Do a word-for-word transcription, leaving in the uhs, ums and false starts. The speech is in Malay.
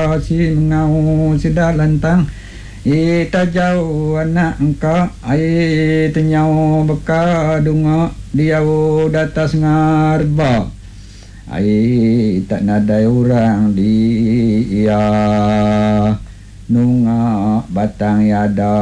engkau si mengau sida lantang ita jauh anak engkau ai tenyau beka dunga diau datas ngarba ai tak nadai orang di ia nunga batang yada